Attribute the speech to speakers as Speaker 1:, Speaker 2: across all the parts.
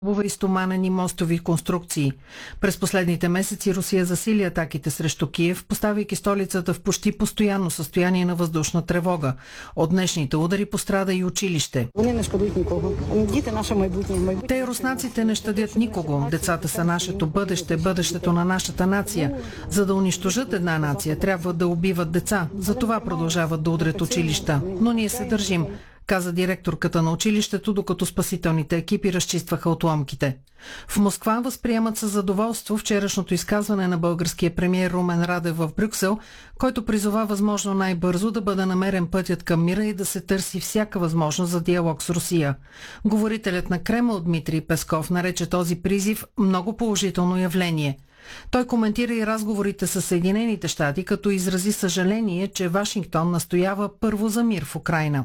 Speaker 1: и стоманени мостови конструкции. През последните месеци Русия засили атаките срещу Киев, поставяйки столицата в почти постоянно състояние на въздушна тревога. От днешните удари пострада и училище. Те, руснаците, не щадят никого. Децата са нашето бъдеще, бъдещето на нашата нация. За да унищожат една нация, трябва да убиват деца. Затова продължават да удрят училища. Но ние се държим, каза директорката на училището, докато спасителните екипи разчистваха отломките. В Москва възприемат със задоволство вчерашното изказване на българския премиер Румен Радев в Брюксел, който призова възможно най-бързо да бъде намерен пътят към мира и да се търси всяка възможност за диалог с Русия. Говорителят на Кремъл Дмитрий Песков нарече този призив много положително явление. Той коментира и разговорите с Съединените щати, като изрази съжаление, че Вашингтон настоява първо за мир в Украйна.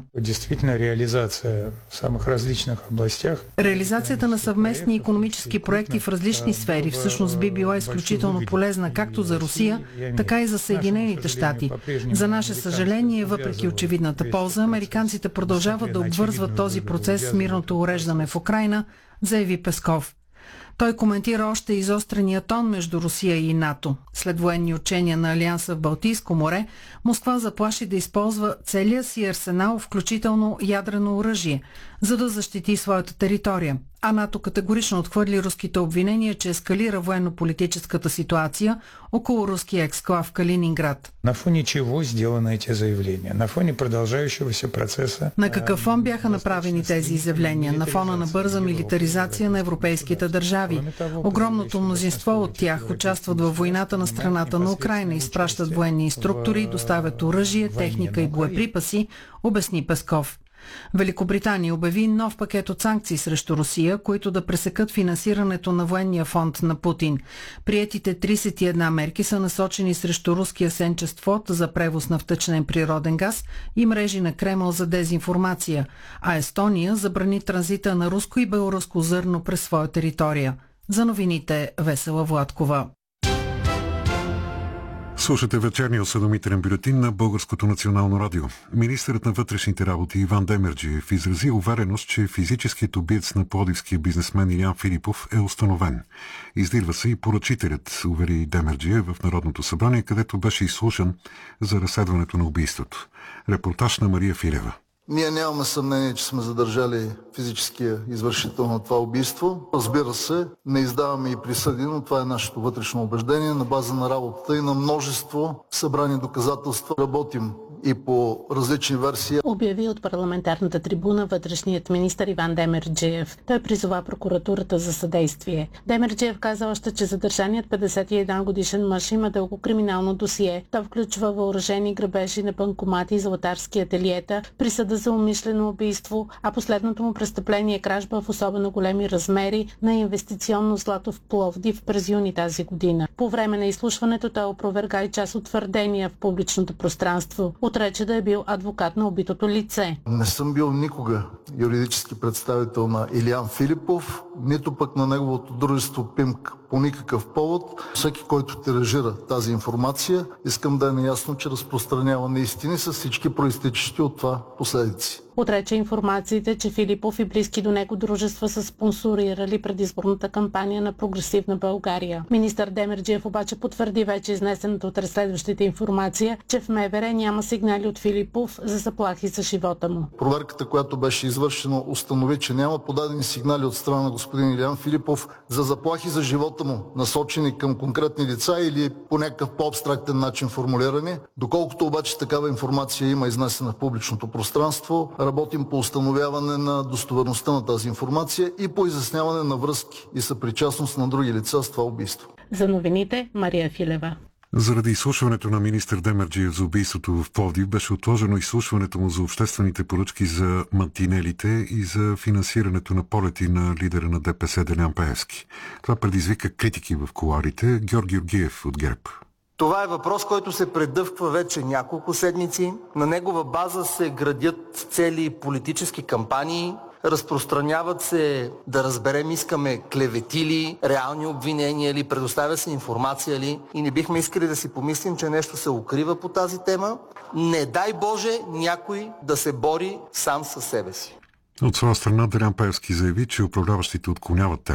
Speaker 1: Реализацията на съвместни икономически проекти в различни сфери всъщност би била изключително полезна както за Русия, така и за Съединените щати. За наше съжаление, въпреки очевидната полза, американците продължават да обвързват този процес с мирното уреждане в Украйна, заяви Песков. Той коментира още изострения тон между Русия и НАТО. След военни учения на Алианса в Балтийско море, Москва заплаши да използва целия си арсенал, включително ядрено оръжие, за да защити своята територия. А НАТО категорично отхвърли руските обвинения, че ескалира военно-политическата ситуация около руския ексклав Калининград.
Speaker 2: На фоне чего сделаны эти заявления? На фоне продължаващегося процеса.
Speaker 1: На какъв фон бяха направени тези изявления? На фона на бърза милитаризация на европейските държави. Огромното мнозинство от тях участват във войната на страната на Украйна, изпращат военни инструктори, доставят оръжие, техника и боеприпаси, обясни Песков. Великобритания обяви нов пакет от санкции срещу Русия, които да пресекат финансирането на военния фонд на Путин. Приетите 31 мерки са насочени срещу руския сенчест флот за превоз на втечнен природен газ и мрежи на Кремъл за дезинформация, а Естония забрани транзита на руско и белоруско зърно през своя територия. За новините Весела Владкова.
Speaker 3: Слушате вечерния осведомителен бюлетин на Българското национално радио. Министърът на вътрешните работи Иван Демерджиев изрази увереност, че физическият убиец на пловдивския бизнесмен Илиян Филипов е установен. Издирва се и поръчителят, увери Демерджиев в Народното събрание, където беше изслушан за разследването на убийството. Репортаж на Мария Филева.
Speaker 4: Ние нямаме съмнение, че сме задържали физическия извършител на това убийство. Разбира се, не издаваме и присъди, но това е нашето вътрешно убеждение на база на работата и на множество събрани доказателства. Работим и по различни версии.
Speaker 5: Обяви от парламентарната трибуна вътрешният министър Иван Демерджиев. Той призова прокуратурата за съдействие. Демерджиев каза още, че задържаният 51 годишен мъж има дълго криминално досие. То включва въоръжени грабежи на банкомати и златарски ателиета, присъда за умишлено убийство, а последното му престъпление е кражба в особено големи размери на инвестиционно злато в Пловдив през юни тази година. По време на изслушването той опроверга и част от твърдения в публичното пространство. Отрече да е бил адвокат на убитото лице.
Speaker 4: Не съм бил никога юридически представител на Илиян Филипов, нито пък на неговото дружество ПИМК по никакъв повод. Всеки, който тиражира тази информация, искам да е наясно, че разпространява неистини с всички проистичащи от това последици.
Speaker 5: Отрече информациите, че Филипов и близки до него дружества са спонсорирали предизборната кампания на Прогресивна България. Министър Демерджиев обаче потвърди вече изнесената от разследващите информация, че в МВР няма сигнали от Филипов за заплахи за живота му.
Speaker 4: Проверката, която беше извършена, установи, че няма подадени сигнали от страна на господин Илиян Филипов за заплахи за живота му, насочени към конкретни лица или по някакъв по-абстрактен начин формулирани. Доколкото обаче такава информация има изнесена в публичното пространство, работим по установяване на достоверността на тази информация и по изясняване на връзки и съпричастност на други лица с това убийство.
Speaker 5: За новините Мария Филева.
Speaker 3: Заради изслушването на министър Демерджиев за убийството в Пловдив беше отложено изслушването му за обществените поръчки за мантинелите и за финансирането на полети на лидера на ДПС Делян Пеевски. Това предизвика критики в кулоарите. Георги Георгиев от ГЕРБ.
Speaker 6: Това е въпрос, който се предъвква вече няколко седмици. На негова база се градят цели политически кампании. Разпространяват се, да разберем, искаме клевети ли, реални обвинения ли, предоставя се информация ли и не бихме искали да си помислим, че нещо се укрива по тази тема. Не дай Боже някой да се бори сам със себе си.
Speaker 3: От своя страна Делян Пеевски заяви, че управляващите отклоняват темата.